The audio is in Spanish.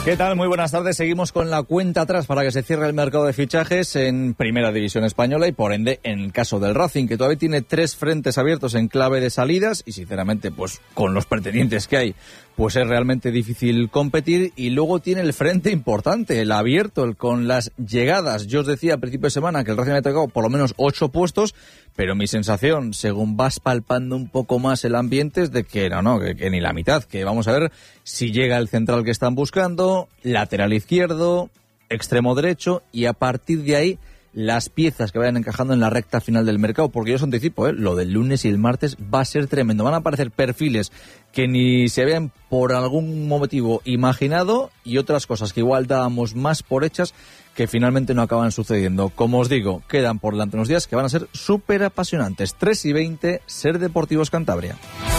¿Qué tal? Muy buenas tardes. Seguimos con la cuenta atrás para que se cierre el mercado de fichajes en Primera División Española y, por ende, en el caso del Racing, que todavía tiene 3 frentes abiertos en clave de salidas y, sinceramente, pues con los pretendientes que hay, pues es realmente difícil competir. Y luego tiene el frente importante, el abierto, el con las llegadas. Yo os decía a principio de semana que el Racing había tocado por lo menos 8 puestos, pero mi sensación, según vas palpando un poco más el ambiente, es de que que ni la mitad, que vamos a ver si llega el central que están buscando, lateral izquierdo, extremo derecho, y a partir de ahí las piezas que vayan encajando en la recta final del mercado, porque yo os anticipo, lo del lunes y el martes va a ser tremendo. Van a aparecer perfiles que ni se vean por algún motivo imaginado y otras cosas que igual dábamos más por hechas que finalmente no acaban sucediendo. Como os digo, quedan por delante unos días que van a ser súper apasionantes. 3:20, Ser Deportivos Cantabria.